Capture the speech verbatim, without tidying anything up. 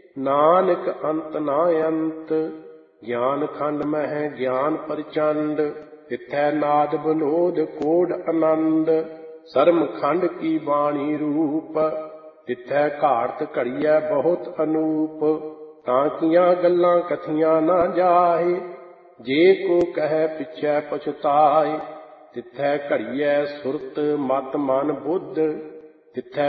ਨਾਨਕ ਅੰਤ ਨਾ ਅੰਤ। ਗਿਆਨ ਖੰਡ ਮਹਿ ਗਿਆਨ ਪ੍ਰਚੰਡ, ਤਿਥੈ ਨਾਦ ਬਨੋਦ ਕੋਡ ਆਨੰਦ। ਸਰਮ ਖੰਡ ਕੀ ਬਾਣੀ ਰੂਪ, ਤਿਥੈ ਘਾੜਤ ਘੜੀਐ ਬਹੁਤ ਅਨੂਪ। ਤਾਂ ਕੀਆਂ ਗੱਲਾਂ ਕਥੀਆਂ ਨਾ ਜਾਹੇ, ਜੇ ਕੋ ਕਹੈ ਪਿਛੈ ਪਛੁਤਾਏ। ਤਿਥੈ ਘੜੀਐ ਸੁਰਤ ਮਤ ਮਨ ਬੁੱਧ, ਤਿਥੈ